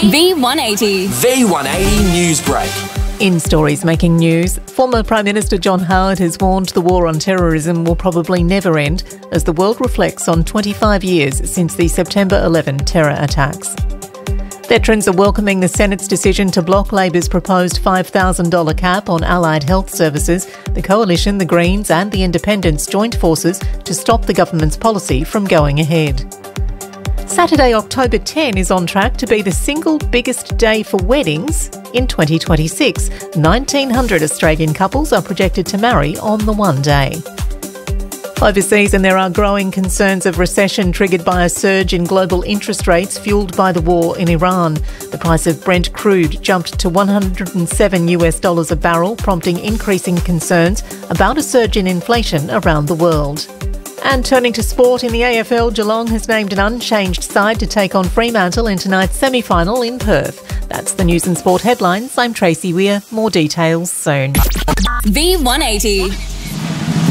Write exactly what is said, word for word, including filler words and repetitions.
V one eighty. V one eighty News Break. In stories making news, former Prime Minister John Howard has warned the war on terrorism will probably never end as the world reflects on twenty-five years since the September eleventh terror attacks. Veterans are welcoming the Senate's decision to block Labor's proposed five thousand dollars cap on allied health services. The Coalition, the Greens and the Independents joined forces to stop the government's policy from going ahead. Saturday, October tenth is on track to be the single biggest day for weddings in twenty twenty-six. nineteen hundred Australian couples are projected to marry on the one day. Overseas, and there are growing concerns of recession triggered by a surge in global interest rates fuelled by the war in Iran. The price of Brent crude jumped to one hundred seven US dollars a barrel, prompting increasing concerns about a surge in inflation around the world. And turning to sport, in the A F L, Geelong has named an unchanged side to take on Fremantle in tonight's semi-final in Perth. That's the news and sport headlines. I'm Tracy Weir. More details soon. V one eighty.